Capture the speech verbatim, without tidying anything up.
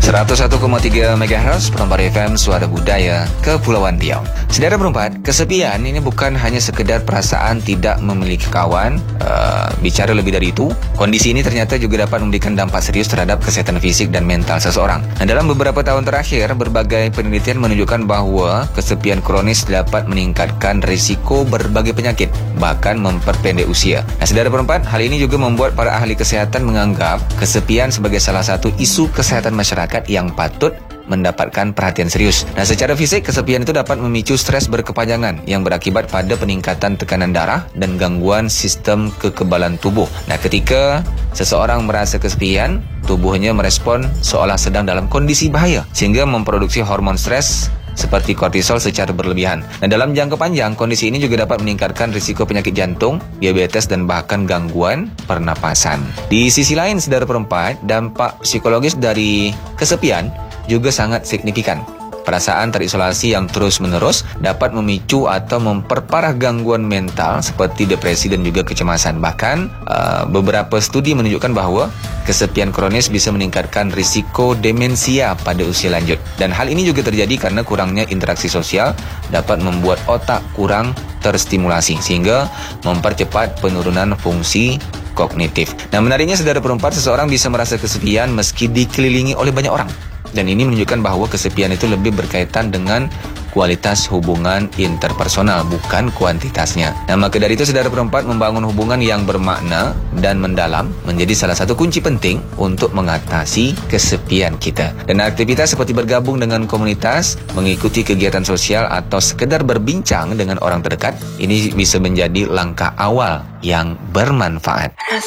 seratus satu koma tiga megahertz Perempat F M Suara Budaya Kepulauan Riau. Saudara berempat, kesepian ini bukan hanya sekedar perasaan tidak memiliki kawan. uh, Bicara lebih dari itu, kondisi ini ternyata juga dapat memberikan dampak serius terhadap kesehatan fisik dan mental seseorang. Nah, dalam beberapa tahun terakhir, berbagai penelitian menunjukkan bahawa kesepian kronis dapat meningkatkan risiko berbagai penyakit, bahkan memperpendek usia. Nah, saudara berempat, hal ini juga membuat para ahli kesihatan menganggap kesepian sebagai salah satu isu kesehatan masyarakat yang patut mendapatkan perhatian serius. Nah, secara fisik, kesepian itu dapat memicu stres berkepanjangan yang berakibat pada peningkatan tekanan darah dan gangguan sistem kekebalan tubuh. Nah, ketika seseorang merasa kesepian, tubuhnya merespon seolah sedang dalam kondisi bahaya, sehingga memproduksi hormon stres seperti kortisol secara berlebihan. Nah, dalam jangka panjang, kondisi ini juga dapat meningkatkan risiko penyakit jantung, diabetes, dan bahkan gangguan pernapasan. Di sisi lain, saudara perempat, dampak psikologis dari kesepian juga sangat signifikan. Perasaan terisolasi yang terus-menerus dapat memicu atau memperparah gangguan mental seperti depresi dan juga kecemasan. Bahkan, uh, beberapa studi menunjukkan bahawa kesepian kronis bisa meningkatkan risiko demensia pada usia lanjut. Dan hal ini juga terjadi karena kurangnya interaksi sosial dapat membuat otak kurang terstimulasi, sehingga mempercepat penurunan fungsi kognitif. Nah, menariknya, saudara perempat, seseorang bisa merasa kesepian meski dikelilingi oleh banyak orang. Dan ini menunjukkan bahawa kesepian itu lebih berkaitan dengan kualitas hubungan interpersonal, bukan kuantitasnya. Nah, maka dari itu, saudara perempat, membangun hubungan yang bermakna dan mendalam menjadi salah satu kunci penting untuk mengatasi kesepian kita. Dan aktivitas seperti bergabung dengan komunitas, mengikuti kegiatan sosial, atau sekedar berbincang dengan orang terdekat, ini bisa menjadi langkah awal yang bermanfaat.